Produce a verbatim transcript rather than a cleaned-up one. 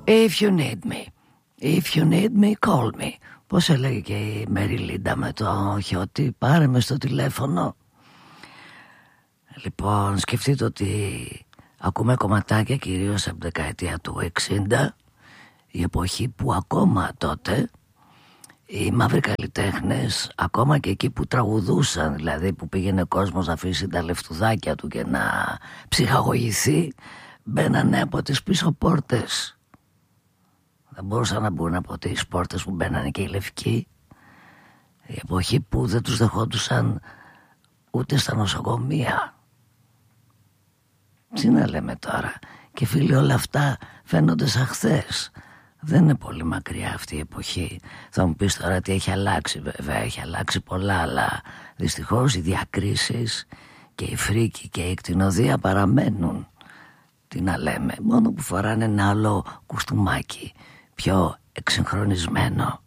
If you need me, if you need me, call me. Πώς έλεγε και η Μέρι Λίντα με το χιότι, πάρε με στο τηλέφωνο. Λοιπόν, σκεφτείτε ότι ακούμε κομματάκια κυρίως από την δεκαετία του εξήντα, η εποχή που ακόμα τότε οι μαύροι καλλιτέχνες, ακόμα και εκεί που τραγουδούσαν, δηλαδή που πήγαινε κόσμος να αφήσει τα λεφτουδάκια του και να ψυχαγωγηθεί, μπαίνανε από τις πίσω πόρτες. Δεν μπορούσαν να μπουν από τις πόρτες που μπαίνανε και οι λευκοί. Η εποχή που δεν τους δεχόντουσαν ούτε στα νοσοκομεία. Τι να λέμε τώρα. Και φίλοι, όλα αυτά φαίνονται σαν χθες. Δεν είναι πολύ μακριά αυτή η εποχή. Θα μου πεις τώρα τι έχει αλλάξει. Βέβαια έχει αλλάξει πολλά, αλλά δυστυχώς οι διακρίσεις και η φρίκη και η εκτινοδία παραμένουν. Τι να λέμε, μόνο που φοράνε ένα άλλο κουστούμάκι, πιο εξυγχρονισμένο.